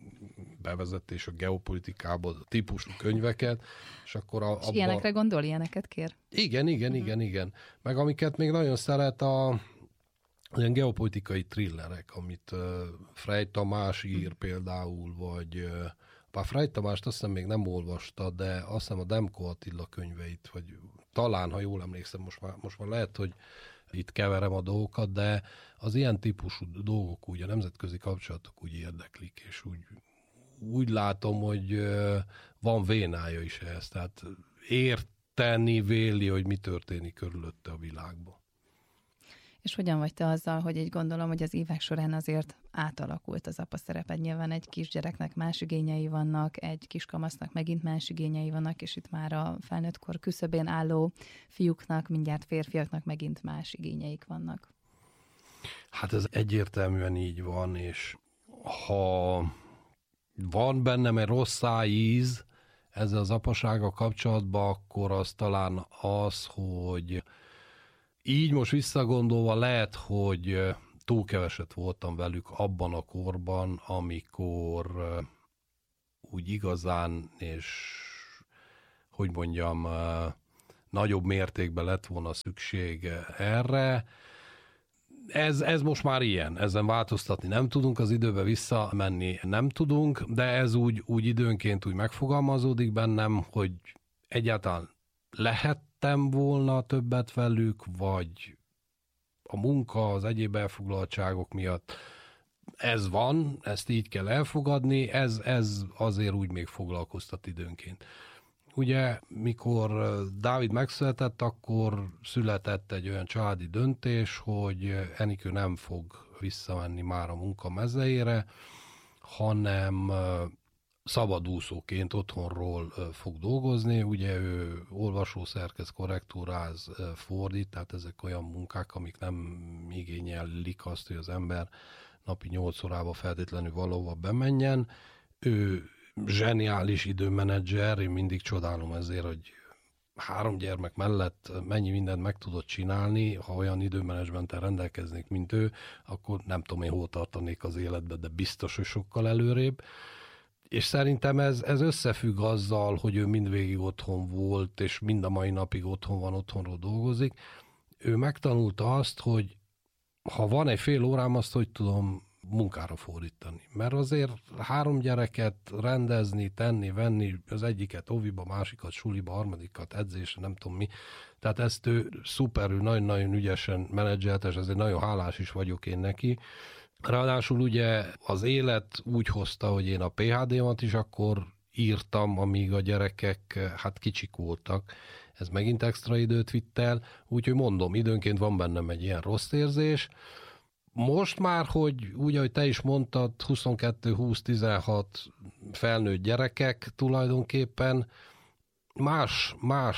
bevezetés a geopolitikába típusú könyveket, és akkor a,
és abba... ilyenekre gondol, ilyeneket kér?
Igen, igen, uh-huh. igen, igen. Meg amiket még nagyon szeret a ilyen geopolitikai thrillerek, amit uh, Frey Tamás ír uh-huh. például, vagy uh, bár Frey Tamást azt hiszem még nem olvasta, de azt hiszem a Demko Attila könyveit, vagy talán, ha jól emlékszem, most már, most már lehet, hogy itt keverem a dolgokat, de az ilyen típusú dolgok úgy, a nemzetközi kapcsolatok úgy érdeklik, és úgy, úgy látom, hogy van vénája is ehhez, tehát érteni véli, hogy mi történik körülötte a világban.
És hogyan vagy te azzal, hogy így gondolom, hogy az évek során azért átalakult az apa szereped. Nyilván egy kisgyereknek más igényei vannak, egy kiskamasznak megint más igényei vannak, és itt már a felnőttkor küszöbén álló fiúknak, mindjárt férfiaknak megint más igényeik vannak.
Hát ez egyértelműen így van, és ha van bennem egy rossz szájíz ezzel az apasággal kapcsolatban, akkor az talán az, hogy így most visszagondolva lehet, hogy túl keveset voltam velük abban a korban, amikor úgy igazán, és hogy mondjam, nagyobb mértékben lett volna szükség erre. Ez, ez most már ilyen, ezen változtatni nem tudunk, az időbe visszamenni nem tudunk, de ez úgy, úgy időnként úgy megfogalmazódik bennem, hogy egyáltalán lehettem volna többet velük, vagy a munka, az egyéb elfoglaltságok miatt. Ez van, ezt így kell elfogadni, ez, ez azért úgy még foglalkoztat időnként. Ugye, mikor Dávid megszületett, akkor született egy olyan családi döntés, hogy Enikő nem fog visszamenni már a munka mezeire, hanem szabadúszóként otthonról fog dolgozni. Ugye ő olvasó, szerkesz, korrektúráz, fordít, tehát ezek olyan munkák, amik nem igényelik azt, hogy az ember napi nyolc órába feltétlenül valahova bemenjen. Ő zseniális időmenedzser, én mindig csodálom ezért, hogy három gyermek mellett mennyi mindent meg tudott csinálni. Ha olyan időmenedzsmenttel rendelkeznék, mint ő, akkor nem tudom én hol tartanék az életbe, de biztos, hogy sokkal előrébb. És szerintem ez, ez összefügg azzal, hogy ő mindvégig otthon volt, és mind a mai napig otthon van, otthonról dolgozik. Ő megtanulta azt, hogy ha van egy fél órám, azt hogy tudom munkára fordítani. Mert azért három gyereket rendezni, tenni, venni, az egyiket oviba, másikat suliba, harmadikat edzésre, nem tudom mi. Tehát ezt ő szuperül, nagyon-nagyon ügyesen menedzselt, és ezért nagyon hálás is vagyok én neki. Ráadásul ugye az élet úgy hozta, hogy én a pé há dé-mat is akkor írtam, amíg a gyerekek hát kicsik voltak. Ez megint extra időt vitt el, úgyhogy mondom, időnként van bennem egy ilyen rossz érzés. Most már, hogy úgy, ahogy te is mondtad, huszonkettő, húsz, tizenhat felnőtt gyerekek tulajdonképpen más, más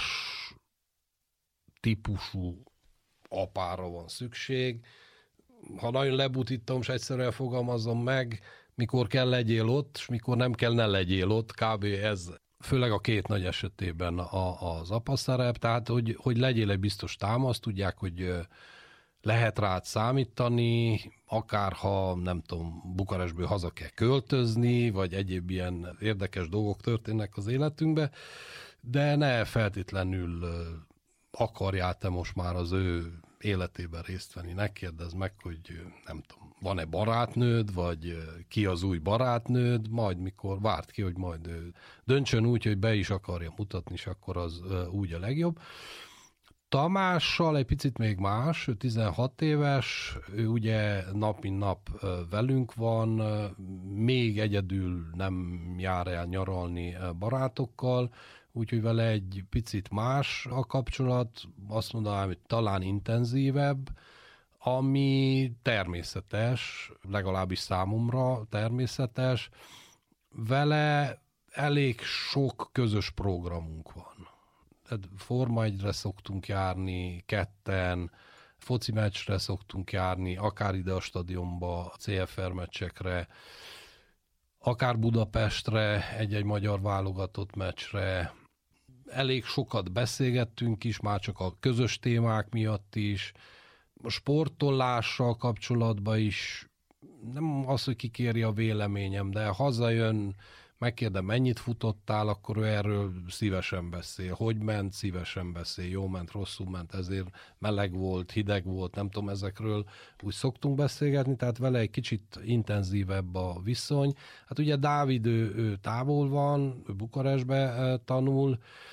típusú apára van szükség. Ha nagyon lebutítom, és egyszerűen fogalmazom meg, mikor kell legyél ott, és mikor nem kell ne legyél ott, kb. Ez főleg a két nagy esetében a, az apa szerep, tehát hogy, hogy legyél egy biztos támasz, tudják, hogy lehet rád számítani, akár ha nem tudom, Bukarestből haza kell költözni, vagy egyéb ilyen érdekes dolgok történnek az életünkbe, de ne feltétlenül akarjál te most már az ő életében részt venni. Ne kérdezz meg, hogy nem tudom, van-e barátnőd, vagy ki az új barátnőd, majd mikor várt ki, hogy majd döntsön úgy, hogy be is akarja mutatni, és akkor az úgy a legjobb. Tamással egy picit még más, ő tizenhat éves, ő ugye nap mint nap velünk van, még egyedül nem jár el nyaralni barátokkal, úgyhogy vele egy picit más a kapcsolat, azt mondanám, hogy talán intenzívebb, ami természetes, legalábbis számomra természetes. Vele elég sok közös programunk van. Forma egyre szoktunk járni, ketten, foci meccsre szoktunk járni, akár ide a stadionba, a cé ef er meccsekre, akár Budapestre, egy-egy magyar válogatott meccsre. Elég sokat beszélgettünk is, már csak a közös témák miatt is. A sportolással kapcsolatban is nem az, hogy kikéri a véleményem, de hazajön, megkérdem, mennyit futottál, akkor ő erről szívesen beszél. Hogy ment, szívesen beszél. Jó ment, rosszul ment, ezért meleg volt, hideg volt, nem tudom, ezekről úgy szoktunk beszélgetni, tehát vele egy kicsit intenzívebb a viszony. Hát ugye Dávid, ő, ő távol van, ő Bukarestbe tanul,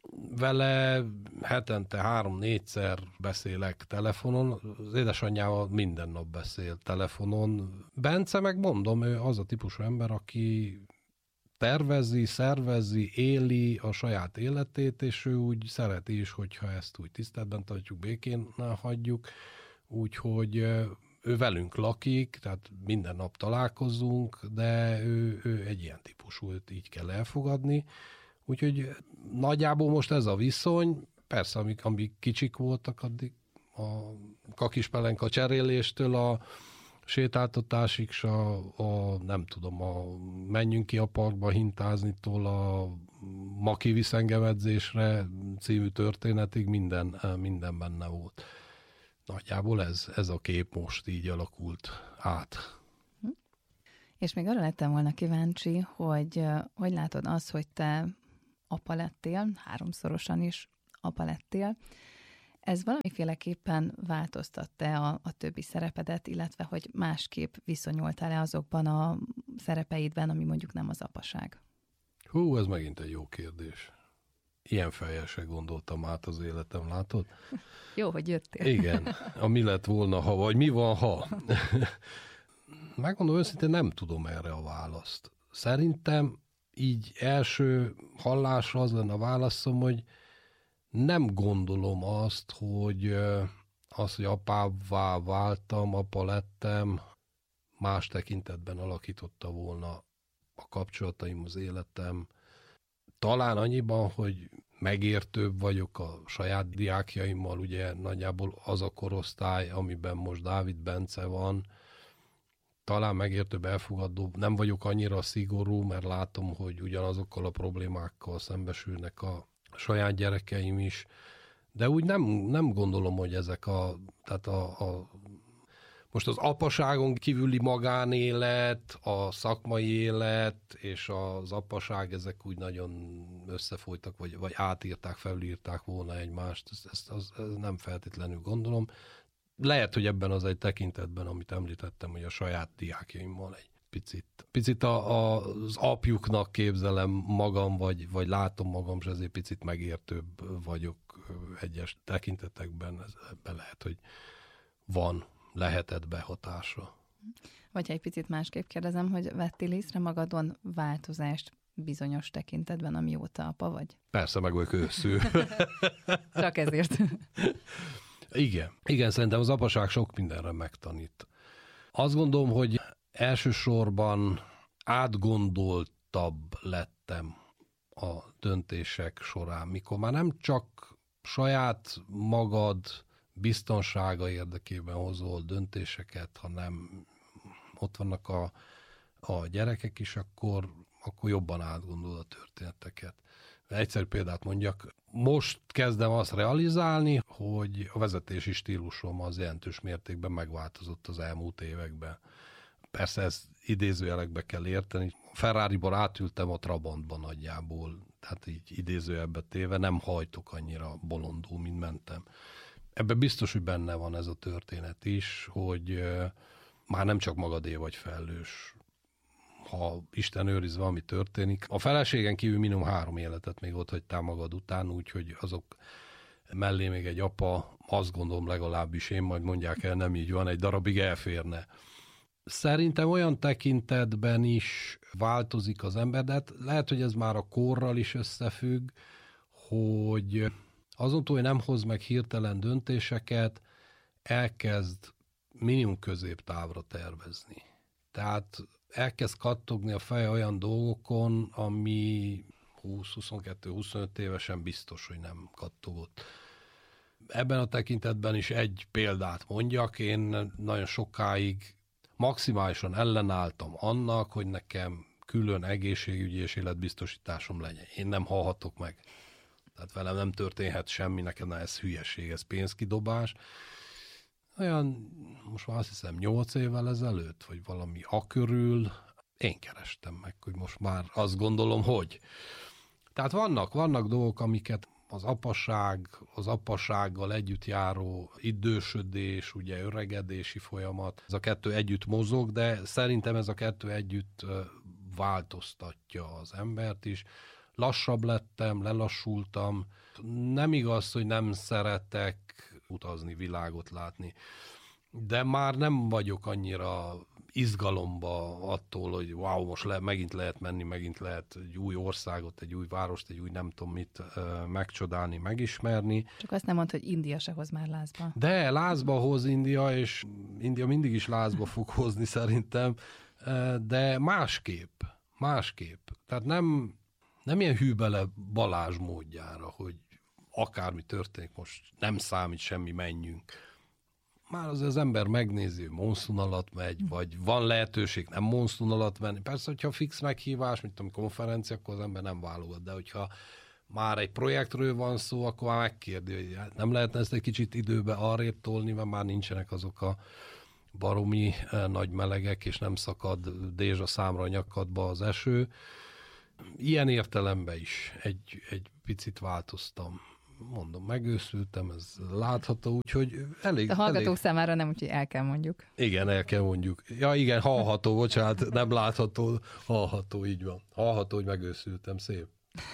Vele hetente három-négyszer beszélek telefonon, az édesanyjával minden nap beszél telefonon. Bence meg mondom, ő az a típusú ember, aki tervezi, szervezi, éli a saját életét, és ő úgy szereti is, hogyha ezt úgy tiszteletben tartjuk, békén hagyjuk. Úgyhogy ő velünk lakik, tehát minden nap találkozunk, de ő, ő egy ilyen típusú, őt így kell elfogadni. Úgyhogy nagyjából most ez a viszony, persze, amik, amik kicsik voltak, addig a kakispelenka cseréléstől a sétáltatásig, a, a nem tudom, a menjünk ki a parkba hintáznyitól a ma kivisz engem edzésre című történetig minden, minden benne volt. Nagyjából ez, ez a kép most így alakult át.
És még arra lettem volna kíváncsi, hogy hogy látod azt, hogy te apa lettél, háromszorosan is apa lettél. Ez valamiféleképpen változtatta a, a többi szerepedet, illetve hogy másképp viszonyultál-e azokban a szerepeidben, ami mondjuk nem az apaság?
Hú, ez megint egy jó kérdés. Ilyen fejjel se gondoltam át az életem, látod?
Jó, hogy jöttél.
Igen, a mi lett volna, ha, vagy mi van, ha. Megmondom őszintén, nem tudom erre a választ. Szerintem így első hallásra az lenne a válaszom, hogy nem gondolom azt, hogy az, hogy apává váltam, apa lettem, más tekintetben alakította volna a kapcsolataim, az életem. Talán annyiban, hogy megértőbb vagyok a saját diákjaimmal, ugye nagyjából az a korosztály, amiben most Dávid Bence van, talán megértőbb, elfogadóbb, nem vagyok annyira szigorú, mert látom, hogy ugyanazokkal a problémákkal szembesülnek a saját gyerekeim is, de úgy nem, nem gondolom, hogy ezek a, tehát a, a most az apaságon kívüli magánélet, a szakmai élet és az apaság, ezek úgy nagyon összefolytak, vagy, vagy átírták, felülírták volna egymást, ezt, ezt az, ez nem feltétlenül gondolom. Lehet, hogy ebben az egy tekintetben, amit említettem, hogy a saját diákjaimmal egy picit, picit a, a, az apjuknak képzelem magam, vagy, vagy látom magam, és ezért picit megértőbb vagyok egyes tekintetekben. Ez, ebben lehet, hogy van, lehetett behatása.
Vagy ha egy picit másképp kérdezem, hogy vettél észre magadon változást bizonyos tekintetben, amióta apa vagy?
Persze, meg vagyok őszű.
Csak ezért.
Igen. Igen, szerintem az apaság sok mindenre megtanít. Azt gondolom, hogy elsősorban átgondoltabb lettem a döntések során, mikor már nem csak saját magad biztonsága érdekében hozol döntéseket, hanem ott vannak a, a gyerekek is, akkor, akkor jobban átgondol a történeteket. Egyszerű példát mondjak, most kezdem azt realizálni, hogy a vezetési stílusom az jelentős mértékben megváltozott az elmúlt években. Persze ezt idézőjelekbe kell érteni. Ferrariból átültem a Trabantba nagyjából, tehát így idézőjelbe téve nem hajtok annyira bolondul, mint mentem. Ebben biztos, hogy benne van ez a történet is, hogy már nem csak magadé vagy felelős, ha Isten őriz, valami történik. A feleségen kívül minimum három életet még ott hagytál magad után, úgyhogy azok mellé még egy apa, azt gondolom legalábbis én, majd mondják el, nem így van, egy darabig elférne. Szerintem olyan tekintetben is változik az ember, de hát lehet, hogy ez már a korral is összefügg, hogy azon túl, hogy nem hoz meg hirtelen döntéseket, elkezd minimum középtávra tervezni. Tehát elkezd kattogni a feje olyan dolgokon, ami húsz, huszonkettő, huszonöt évesen biztos, hogy nem kattogott. Ebben a tekintetben is egy példát mondjak, én nagyon sokáig maximálisan ellenálltam annak, hogy nekem külön egészségügyi és életbiztosításom legyen. Én nem halhatok meg. Tehát velem nem történhet semmi, nekem ez hülyeség, ez pénzkidobás. Olyan, most már azt hiszem nyolc évvel ezelőtt, vagy valami akörül, én kerestem meg, hogy most már azt gondolom, hogy. Tehát vannak, vannak dolgok, amiket az apaság, az apasággal együtt járó idősödés, ugye öregedési folyamat, ez a kettő együtt mozog, de szerintem ez a kettő együtt változtatja az embert is. lassabb lettem, lelassultam. Nem igaz, hogy nem szeretek utazni, világot látni, de már nem vagyok annyira izgalomba attól, hogy wow, most le, megint lehet menni, megint lehet egy új országot, egy új várost, egy új nem tudom mit uh, megcsodálni, megismerni.
Csak azt nem mondta, hogy India se hoz már lázba.
De lázba hoz India, és India mindig is lázba fog hozni szerintem, uh, de másképp, másképp. Tehát nem, nem ilyen hűbele Balázs módjára, hogy akármi történik, most nem számít semmi, menjünk. Már az, az ember megnézi, hogy monszun alatt megy, vagy van lehetőség nem monszun alatt menni. Persze, hogyha fix meghívás, mint a konferencia, akkor az ember nem válogat, de hogyha már egy projektről van szó, akkor már megkérdi, hogy nem lehetne ezt egy kicsit időbe arrébb tolni, mert már nincsenek azok a baromi eh, nagy melegek, és nem szakad dézsa számra a nyakadba az eső. Ilyen értelemben is egy, egy picit változtam. Mondom, megőszültem, ez látható, úgyhogy elég...
A hallgatók
elég...
számára nem, úgyhogy el kell mondjuk.
Igen, el kell mondjuk. Ja, igen, hallható, bocsánat, nem látható, hallható, így van. Hallható, hogy megőszültem, szép.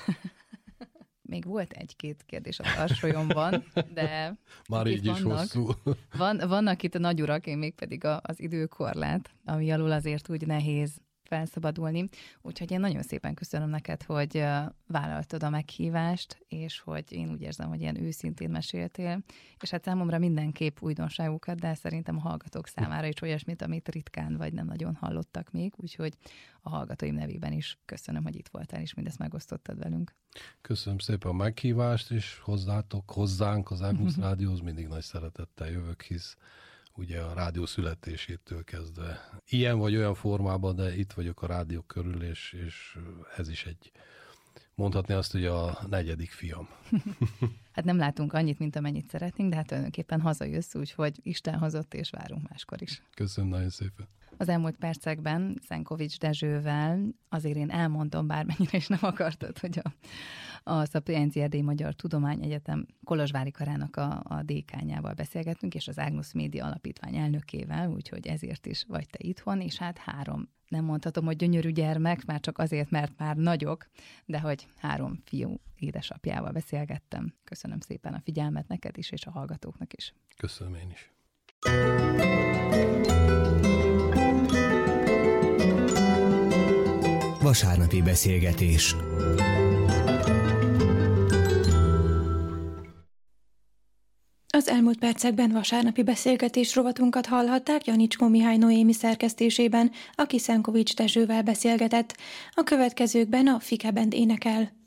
Még volt egy-két kérdés a tarsolyomban, de...
Már így is vannak, hosszú.
Van, vannak itt a nagyurak, én még pedig a, az időkorlát, ami alul azért úgy nehéz felszabadulni. Úgyhogy én nagyon szépen köszönöm neked, hogy vállaltad a meghívást, és hogy én úgy érzem, hogy ilyen őszintén meséltél, és hát számomra mindenképp újdonságokat, de szerintem a hallgatók számára is olyasmit, amit ritkán vagy nem nagyon hallottak még, úgyhogy a hallgatóim nevében is köszönöm, hogy itt voltál, és mindezt megosztottad velünk.
Köszönöm szépen a meghívást, és hozzátok, hozzánk az Ágnusz Rádióhoz mindig nagy szeretettel jövök, hisz ugye a rádió születésétől kezdve. Ilyen vagy olyan formában, de itt vagyok a rádió körül, és, és ez is egy, mondhatni azt, hogy a negyedik fiam.
Hát nem látunk annyit, mint amennyit szeretnénk, de hát tulajdonképpen hazajössz, úgyhogy Isten hozott, és várunk máskor is.
Köszönöm nagyon szépen.
Az elmúlt percekben Szenkovics Dezsővel azért én elmondom, bármennyire is nem akartad, hogy a, a Szapiencia Erdélyi Magyar Tudományegyetem Kolozsvári karának a, a dékányával beszélgettünk, és az Ágnusz Média Alapítvány elnökével, úgyhogy ezért is vagy te itthon, és hát három, nem mondhatom, hogy gyönyörű gyermek, már csak azért, mert már nagyok, de hogy három fiú édesapjával beszélgettem. Köszönöm szépen a figyelmet neked is, és a hallgatóknak is.
Köszönöm én is.
Vasárnapi beszélgetés.
Az elmúlt percekben vasárnapi beszélgetés rovatunkat hallhatták Janicskó Mihály Noémi szerkesztésében, aki Szenkovics Dezsővel beszélgetett. A következőkben a Fike Band énekel.